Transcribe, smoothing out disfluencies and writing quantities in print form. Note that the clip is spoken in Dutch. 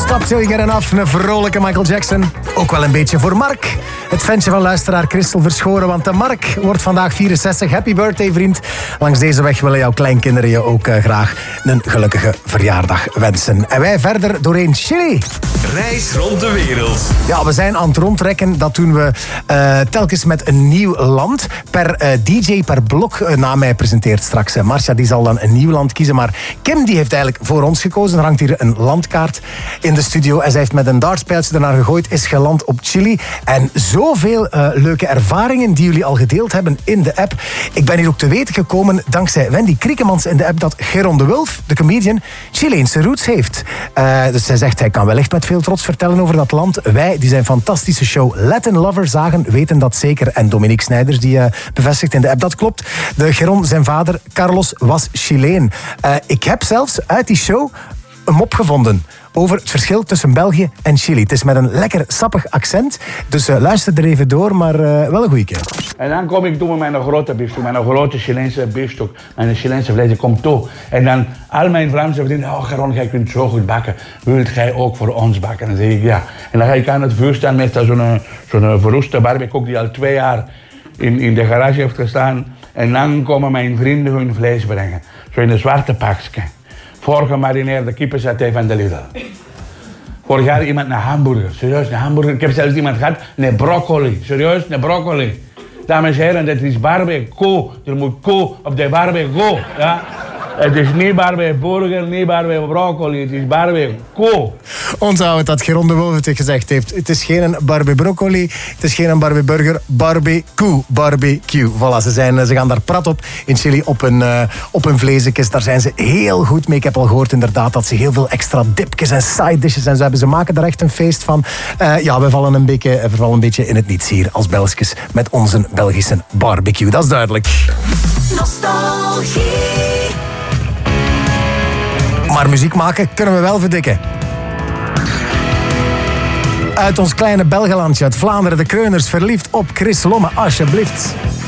Stop Till You Get Enough, een vrolijke Michael Jackson. Ook wel een beetje voor Mark. Het ventje van luisteraar Christel Verschoren, want de Mark wordt vandaag 64. Happy birthday, vriend. Langs deze weg willen jouw kleinkinderen je ook graag een gelukkige verjaardag wensen. En wij verder doorheen Chili. Reis rond de wereld. Ja, we zijn aan het rondtrekken. Dat doen we telkens met een nieuw land. Per DJ, per blok. Na mij presenteert straks Marcia, die zal dan een nieuw land kiezen. Maar Kim, die heeft eigenlijk voor ons gekozen. Er hangt hier een landkaart in de studio. En zij heeft met een dartspijltje ernaar gegooid. Is geland op Chili. En zoveel leuke ervaringen die jullie al gedeeld hebben in de app. Ik ben hier ook te weten gekomen, dankzij Wendy Kriekemans in de app, dat Geron de Wulf, de comedian, Chileense roots heeft. Dus zij zegt, hij kan wel echt met veel trots vertellen over dat land. Wij, die zijn fantastische show Latin Lover zagen, weten dat zeker. En Dominique Snijders, die bevestigt in de app, dat klopt. De Geron, zijn vader, Carlos, was Chileen. Ik heb zelfs uit die show een mop gevonden over het verschil tussen België en Chili. Het is met een lekker sappig accent, dus luister er even door, maar wel een goeie keer. En dan kom ik toe met mijn grote biefstuk, mijn grote Chileense biefstuk, mijn Chileense vlees, ik kom toe. En dan al mijn Vlaamse vrienden, oh Geron, jij kunt zo goed bakken, wilt jij ook voor ons bakken? En dan zeg ik ja. En dan ga ik aan het vuur staan met zo'n verroeste barbecue die al 2 jaar in de garage heeft gestaan. En dan komen mijn vrienden hun vlees brengen, zo in een zwarte pakje. Voorgemarineerde kippensaté van de Lidl. Vorig jaar iemand een hamburger. Serieus, een hamburger. Ik heb zelfs iemand gehad, een broccoli. Serieus, een broccoli. Dames en heren, dit is barbecue. Er moet koe op de barbecue. Ja? Het is niet barbecue burger, niet barbecue broccoli. Het is barbecue. Onthoud dat Geron de Wolf het gezegd heeft. Het is geen barbecue broccoli, het is geen barbecue burger, barbecue. Voilà, ze gaan daar prat op in Chili op een vleesjes. Daar zijn ze heel goed mee. Ik heb al gehoord inderdaad dat ze heel veel extra dipjes en side dishes en zo hebben. Ze maken daar echt een feest van. Ja, we vallen een beetje in het niets hier als Belgisch met onze Belgische barbecue. Dat is duidelijk. Nostalgie. Maar muziek maken kunnen we wel verdikken. Uit ons kleine Belgelandje, uit Vlaanderen, de Kreuners, verliefd op Chris Lomme, alsjeblieft.